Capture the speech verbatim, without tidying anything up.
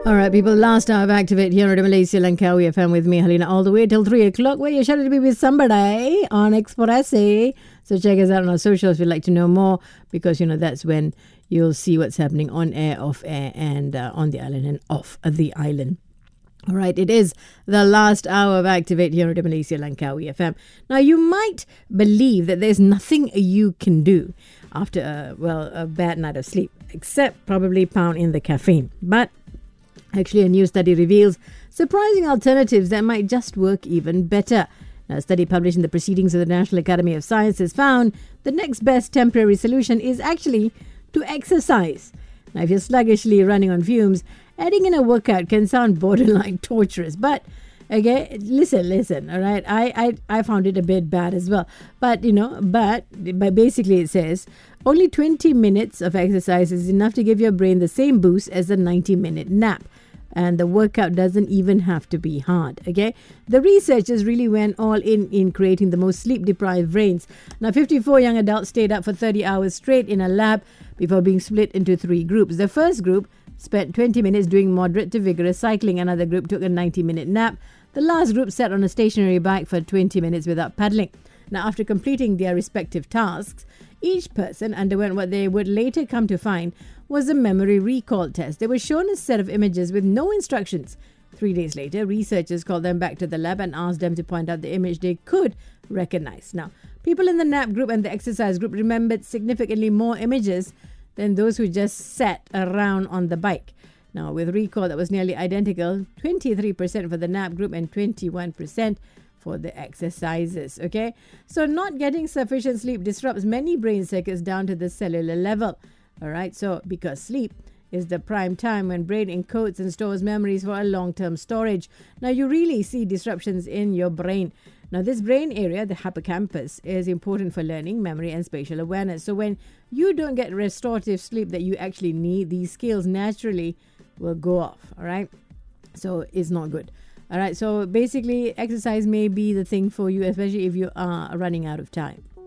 All right, people, last hour of Activate here at Malaysia Langkawi F M with me, Halina, all the way till three o'clock, where you're sure to be with somebody on Expressy. So check us out on our socials if you'd like to know more, because, you know, that's when you'll see what's happening on air, off air, and uh, on the island and off the island. All right, it is the last hour of Activate here at Malaysia Langkawi F M. Now, you might believe that there's nothing you can do after, a, well, a bad night of sleep, except probably pound in the caffeine. But actually, a new study reveals surprising alternatives that might just work even better. Now, a study published in the Proceedings of the National Academy of Sciences found the next best temporary solution is actually to exercise. Now, if you're sluggishly running on fumes, adding in a workout can sound borderline torturous. But, okay, listen, listen, all right? I, I, I found it a bit bad as well. But, you know, but, but basically it says only twenty minutes of exercise is enough to give your brain the same boost as a ninety-minute nap. And the workout doesn't even have to be hard, okay? The researchers really went all in in creating the most sleep-deprived brains. Now, fifty-four young adults stayed up for thirty hours straight in a lab before being split into three groups. The first group spent twenty minutes doing moderate to vigorous cycling. Another group took a ninety-minute nap. The last group sat on a stationary bike for twenty minutes without paddling. Now, after completing their respective tasks, each person underwent what they would later come to find was a memory recall test. They were shown a set of images with no instructions. Three days later, researchers called them back to the lab and asked them to point out the image they could recognize. Now, people in the nap group and the exercise group remembered significantly more images than those who just sat around on the bike. Now, with recall that was nearly identical, twenty-three percent for the nap group and twenty-one percent for the exercises, okay? So not getting sufficient sleep disrupts many brain circuits down to the cellular level, all right? So because sleep is the prime time when brain encodes and stores memories for a long-term storage. Now, you really see disruptions in your brain. Now, this brain area, the hippocampus, is important for learning, memory, and spatial awareness. So when you don't get restorative sleep that you actually need, these skills naturally will go off, all right? So it's not good. All right, so basically exercise may be the thing for you, especially if you are running out of time.